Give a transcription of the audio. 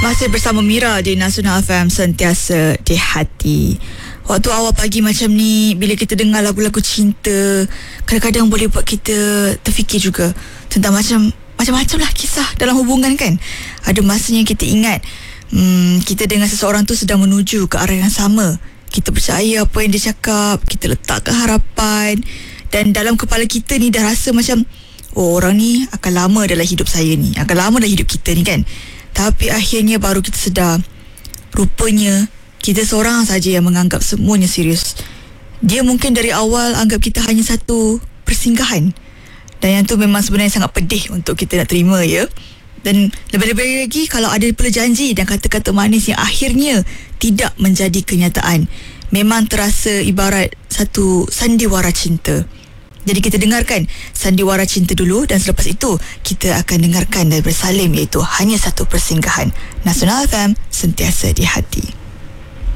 Masih bersama Mira di Nasional FM, sentiasa di hati. Waktu awal pagi macam ni, bila kita dengar lagu-lagu cinta, kadang-kadang boleh buat kita terfikir juga tentang macam-macam lah kisah dalam hubungan kan. Ada masanya kita ingat kita dengan seseorang tu sedang menuju ke arah yang sama. Kita percaya apa yang dia cakap, kita letakkan harapan, dan dalam kepala kita ni dah rasa macam, oh, orang ni akan lama dalam hidup saya ni, akan lama dalam hidup kita ni kan. Tapi akhirnya baru kita sedar, rupanya kita seorang saja yang menganggap semuanya serius. Dia mungkin dari awal anggap kita hanya satu persinggahan, dan yang tu memang sebenarnya sangat pedih untuk kita nak terima, ya. Dan lebih-lebih lagi kalau ada perjanji dan kata-kata manis yang akhirnya tidak menjadi kenyataan. Memang terasa ibarat satu sandiwara cinta. Jadi kita dengarkan sandiwara cinta dulu, dan selepas itu kita akan dengarkan daripada Salim, iaitu Hanya Satu Persinggahan. Nasional FM, sentiasa di hati.